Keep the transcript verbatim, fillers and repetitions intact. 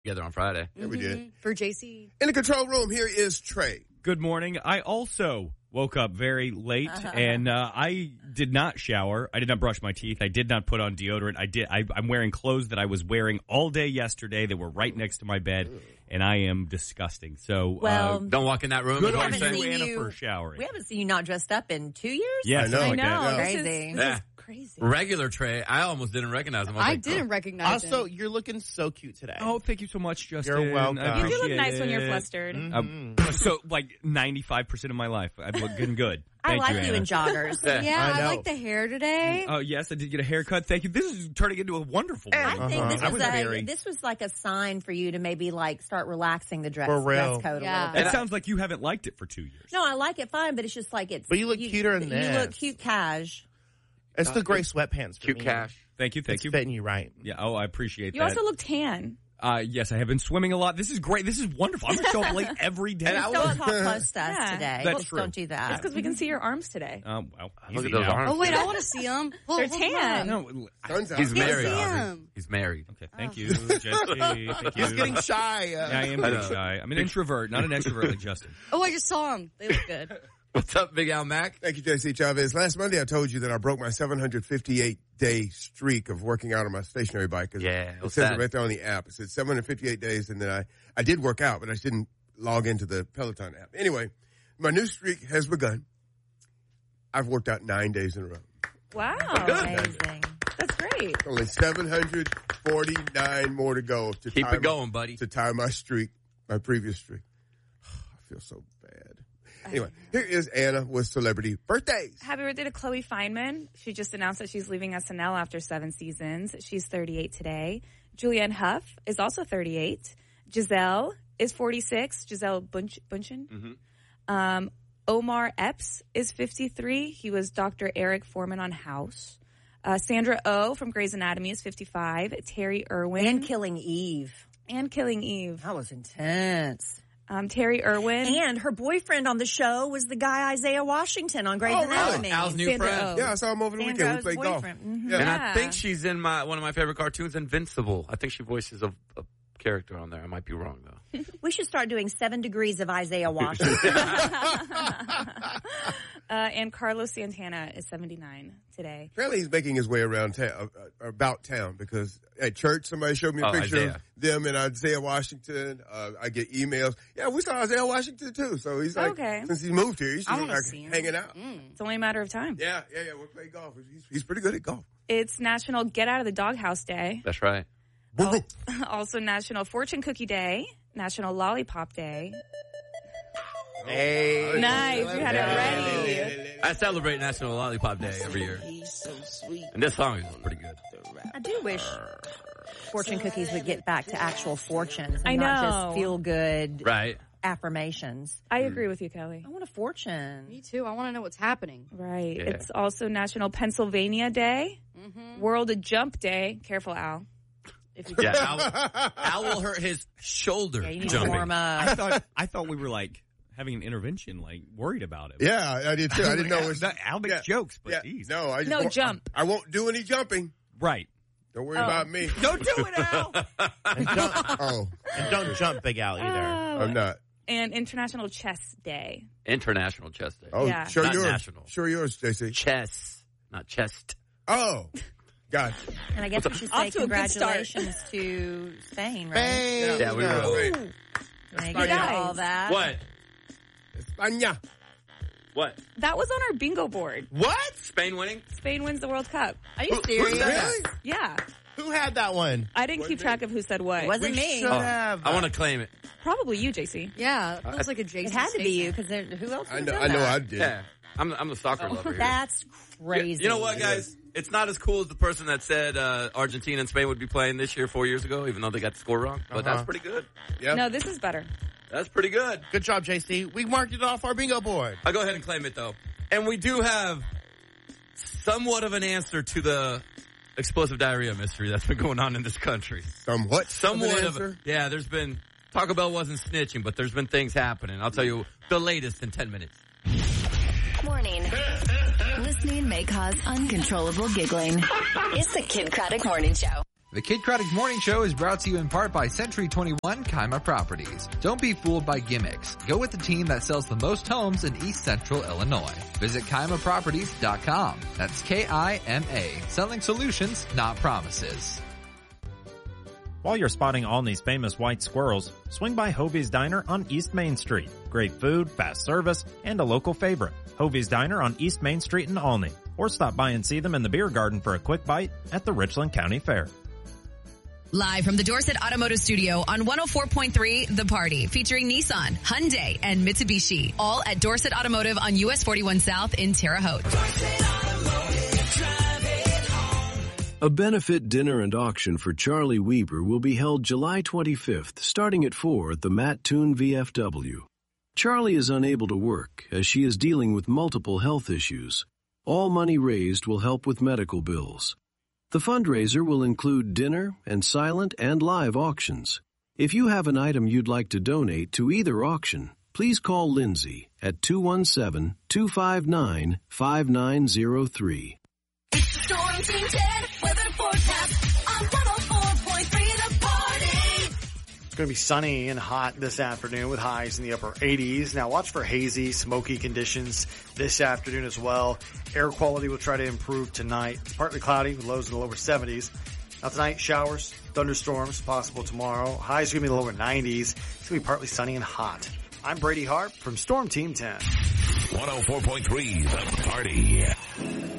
together on Friday. Yeah, we did. For J C. In the control room, here is Trey. Good morning. I also woke up very late, uh-huh. and uh, I did not shower. I did not brush my teeth. I did not put on deodorant. I did. I, I'm wearing clothes that I was wearing all day yesterday that were right next to my bed, and I am disgusting. So, well, uh, don't walk in that room. Good we on haven't you, seen Anna, you, for showering. We haven't seen you not dressed up in two years. Yes, I know. I know. Yeah. This is, Crazy. this Yeah. is crazy. Regular Trey, I almost didn't recognize him. I, I like, didn't oh. recognize Also, him. you're looking so cute today. Oh, thank you so much, Justin. You're welcome. I You You do look appreciate nice when you're it. flustered. Mm-hmm. Uh, so, like, ninety-five percent of my life, I'm looking good. I Thank like you, you Anna. in joggers. Yeah. Yeah, I I, know. like the hair today. Oh, yes, I did get a haircut. Thank you. This is turning into a wonderful I morning. think Uh-huh. this I was, was a, very- this was like a sign for you to maybe like start relaxing the dress, For real. dress code Yeah. a little It bit. sounds like you haven't liked it for two years. No, I like it fine, but it's just like it's. But you look cuter in You this. look cute, cash. It's the gray sweatpants for Cute me. cash. Thank you, thank It's you. fitting you right. Yeah, oh, I appreciate You that. also look tan. Uh, yes, I have been swimming a lot. This is great. This is wonderful. I'm going to show up late every day. And I Just was- don't talk close to us Yeah. today. That's Just true. don't do That's that. because we can see your arms today. Um, well, Look easy at those now. arms. Oh, wait, I want to see him. Hold, They're hold tan. on. No, I- Sun's out. He's Can't married. see Audrey. him. He's married. okay, thank you, Jesse. Thank you. He's getting shy. Yeah, Uh, I am getting shy. I'm an introvert, not an extrovert like Justin. Oh, I just saw him. They look good. What's up, Big Al Mac? Thank you, J C Chavez. Last Monday, I told you that I broke my seven hundred fifty-eight day streak of working out on my stationary bike. Yeah, It what's says that? it right there on the app. It says seven hundred fifty-eight days, and then I, I did work out, but I just didn't log into the Peloton app. Anyway, my new streak has begun. I've worked out nine days in a row. Wow. Amazing. That's great. Only seven hundred forty-nine more to go to Keep tie it going, buddy. to tie my streak, my previous streak. I feel so bad. Anyway, here is Anna with celebrity birthdays. Happy birthday to Chloe Fineman. She just announced that she's leaving S N L after seven seasons. She's thirty-eight today. Julianne Hough is also thirty-eight. Giselle is forty-six. Giselle Bunch- Bundchen. Mhm. Um, Omar Epps is fifty-three. He was Doctor Eric Foreman on House. Uh, Sandra Oh from Grey's Anatomy is fifty-five. Terry Irwin. And Killing Eve. And Killing Eve. That was intense. Um, Terry Irwin. And her boyfriend on the show was the guy Isaiah Washington on Grey's Oh, really? Anatomy. Al's new Sandra friend. Oh. Yeah, I saw him over the Sandra weekend. We Oh's played golf. boyfriend. Mhm. Yeah. And I Yeah. think she's in my one of my favorite cartoons, Invincible. I think she voices a, a character on there. I might be wrong, though. We should start doing seven degrees of Isaiah Washington. uh, and Carlos Santana is seventy-nine today. Apparently, he's making his way around town, uh, about town, because at church somebody showed me a Oh, picture Isaiah. of them and Isaiah Washington. Uh, I get emails. Yeah, we saw Isaiah Washington too. So he's like, Okay. since he moved here, he's I just wanna like see him. hanging out. It's only a matter of time. Yeah, yeah, yeah. We'll play golf. He's, he's pretty good at golf. It's National Get Out of the Doghouse Day. That's right. Al- Also National Fortune Cookie Day. National Lollipop Day. hey. Nice. You had it ready. I celebrate National Lollipop Day every year. And this song is pretty good. I do wish fortune cookies would get back to actual fortunes and I not know. just feel good Right. affirmations. I agree with you, Kelly. I want a fortune. Me too. I want to know what's happening. Right. Yeah. It's also National Pennsylvania Day. World Jump Day. Careful, Al. If you Yeah, Al, Al will hurt his shoulder Yeah, you need to jumping. warm I up. thought I thought we were like having an intervention, like worried about it. Yeah, I did too. I didn't know it was. That, Al makes yeah, jokes, but yeah, geez. no, I just No, won't, jump. I, I won't do any jumping. Right. Don't worry Oh. about me. Don't do it, Al. And don't, Oh, and don't jump, Big Al, either. Oh. I'm not. And International Chess Day. International Chess Day. Oh, Yeah. show Not yours. national. Show yours, J C. Chess, not chest. Oh, gotcha. And I guess we should Off say to a good start. congratulations to Spain, right? Hey. Yeah, we will. Wait. Thank Spain. you for all that. What? España. What? That was on our bingo board. What? Spain winning? Spain wins the World Cup. Are you Who- serious? who's that? Really? Yeah. Who had that one? I didn't What keep day? track of who said what. It wasn't We me. should Oh, have. I want to claim it. Probably you, J C. Yeah, it looks like a Jason. It had to be you Statham. because who else? I would know. have I done know. I that? did. Yeah. I'm, I'm the soccer lover here. That's crazy. You know what, guys? It's not as cool as the person that said uh, Argentina and Spain would be playing this year four years ago, even though they got the score wrong. But Uh-huh. that's pretty good. Yeah. No, this is better. That's pretty good. Good job, J C. We marked it off our bingo board. I'll go ahead and claim it, though. And we do have somewhat of an answer to the explosive diarrhea mystery that's been going on in this country. Somewhat. Somewhat of an of answer. Yeah, there's been, Taco Bell wasn't snitching, but there's been things happening. I'll tell you the latest in ten minutes. Morning. Listening may cause uncontrollable giggling. It's the Kid Craddock Morning Show. The Kid Craddock Morning Show is brought to you in part by Century twenty-one Kima Properties. Don't be fooled by gimmicks. Go with the team that sells the most homes in East Central Illinois. Visit Kima Properties dot com. That's K I M A. Selling solutions, not promises. While you're spotting Olney's famous white squirrels, swing by Hovey's Diner on East Main Street. Great food, fast service, and a local favorite. Hovey's Diner on East Main Street in Olney. Or stop by and see them in the beer garden for a quick bite at the Richland County Fair. Live from the Dorset Automotive Studio on one oh four point three The Party, featuring Nissan, Hyundai, and Mitsubishi. All at Dorset Automotive on U S forty-one South in Terre Haute. A benefit dinner and auction for Charlie Weber will be held July twenty-fifth, starting at four at the Matt Toon V F W. Charlie is unable to work as she is dealing with multiple health issues. All money raised will help with medical bills. The fundraiser will include dinner and silent and live auctions. If you have an item you'd like to donate to either auction, please call Lindsay at two one seven, two five nine, five nine zero three. Storm Team ten weather forecast on one oh four point three The Party. It's going to be sunny and hot this afternoon with highs in the upper eighties. Now watch for hazy, smoky conditions this afternoon as well. Air quality will try to improve tonight. It's partly cloudy with lows in the lower seventies. Now tonight, showers, thunderstorms possible tomorrow. Highs are going to be in the lower nineties. It's going to be partly sunny and hot. I'm Brady Hart from Storm Team ten. one oh four point three The Party.